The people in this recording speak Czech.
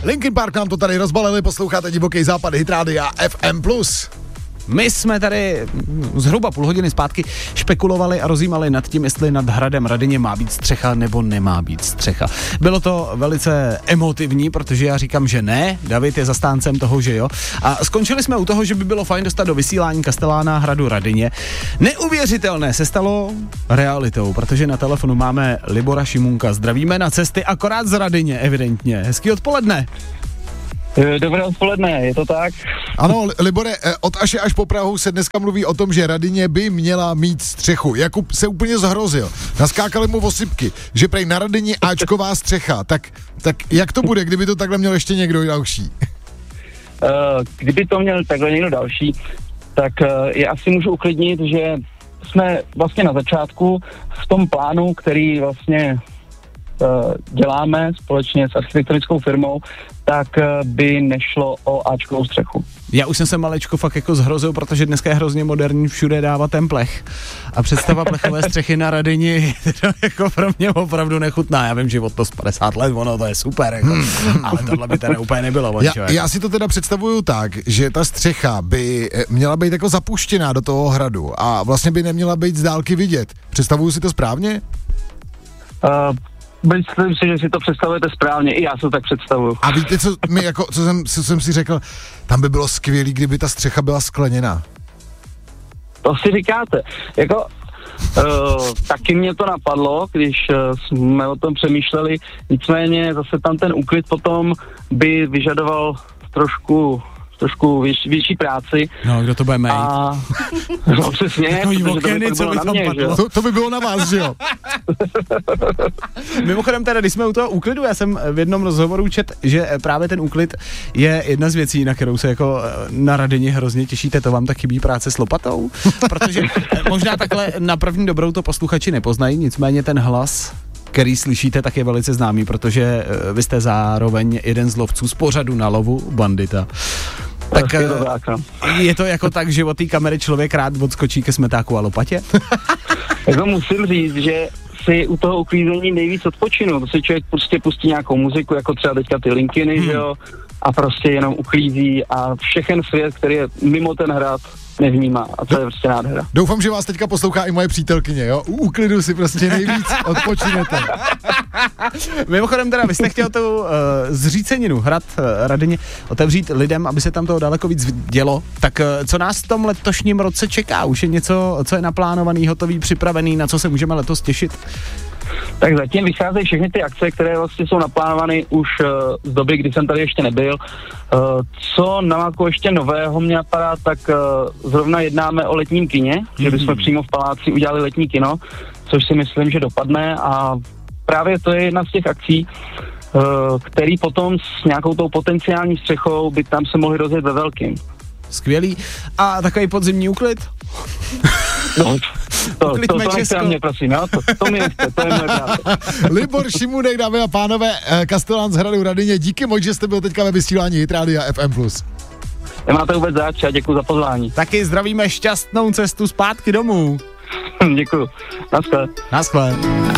Linkin Park nám to tady rozbalili, posloucháte Divoký západ, Hit Rádia FM+. My jsme tady zhruba půl hodiny zpátky špekulovali a rozjímali nad tím, jestli nad hradem Radyně má být střecha nebo nemá být střecha. Bylo to velice emotivní, protože já říkám, že ne, David je zastáncem toho, že jo. A skončili jsme u toho, že by bylo fajn dostat do vysílání Kastelána hradu Radyně. Neuvěřitelné se stalo realitou, protože na telefonu máme Libora Šimunka. Zdravíme na cesty akorát z Radyně, evidentně. Hezký odpoledne. Dobré odpoledne, je to tak? Ano, Libore, od Aše až po Prahu se dneska mluví o tom, že Radyně by měla mít střechu. Jakub se úplně zhrozil. Naskákali mu osypky, že prej na Radyni áčková střecha. Tak jak to bude, kdyby to takhle měl ještě někdo další? Kdyby to měl takhle někdo další, tak já asi můžu uklidnit, že jsme vlastně na začátku v tom plánu, který vlastně děláme společně s architektonickou firmou, tak by nešlo o áčkovou střechu. Já už jsem se malečko fakt jako zhrozil, protože dneska je hrozně moderní všude dávat ten plech. A představa plechové střechy na Radyni je jako pro mě opravdu nechutná. Já vím, že od to z 50 let, ono to je super, jako, ale tohle by teda úplně nebylo. Já si to teda představuju tak, že ta střecha by měla být jako zapuštěná do toho hradu a vlastně by neměla být z dálky vidět. Představuju si to správně? Myslím si, že si to představujete správně, i já se to tak představuju. A víte, co jsem si řekl, tam by bylo skvělý, kdyby ta střecha byla skleněná. To si říkáte. Jako, taky mě to napadlo, když jsme o tom přemýšleli, nicméně zase tam ten úklid potom by vyžadoval trošku větší práci. No, kdo to bude mít? No přesně, to by bylo na vás, že jo? Mimochodem teda, když jsme u toho úklidu, já jsem v jednom rozhovoru čet, že právě ten úklid je jedna z věcí, na kterou se jako na Radyni hrozně těšíte, to vám tak chybí práce s lopatou? Protože možná takhle na první dobrou to posluchači nepoznají, nicméně ten hlas, který slyšíte, tak je velice známý, protože vy jste zároveň jeden z lovců z pořadu Na lovu, Bandita. Tak je to jako tak, že od té kamery člověk rád odskočí ke smetáku a lopatě? Jako musím říct, že si u toho uklízení nejvíc odpočinu. To si člověk prostě pustí nějakou muziku, jako třeba teďka ty Linkiny, že jo, a prostě jenom uklízí a všechen svět, který je mimo ten hrad, nevnímá a to je prostě nádhera. Doufám, že vás teďka poslouchá i moje přítelkyně, jo? U úklidu si prostě nejvíc odpočinete. Mimochodem teda, vy jste chtěl tu zříceninu hrad Radyně otevřít lidem, aby se tam toho daleko víc dělo, tak co nás v tom letošním roce čeká? Už je něco, co je naplánovaný, hotový, připravený, na co se můžeme letos těšit? Tak zatím vycházejí všechny ty akce, které vlastně jsou naplánovány už z doby, kdy jsem tady ještě nebyl. Co na Maku ještě nového mě napadá, tak zrovna jednáme o letním kině, že bychom přímo v paláci udělali letní kino, což si myslím, že dopadne a právě to je jedna z těch akcí, který potom s nějakou tou potenciální střechou by tam se mohli rozjet ve velkým. Skvělý. A takový podzimní úklid? No, to nechce na mě, prosím, jo? To mi nechce, to je moje práce. Libor Šimunek, dámy a pánové, Kastelán z hradu Radyně, díky moc, že jste byl teďka ve vysílání Hit Rádia FM+. Nemáte vůbec zač a děkuji za pozvání. Taky zdravíme šťastnou cestu zpátky domů. Děkuji. Naschle. Naschle.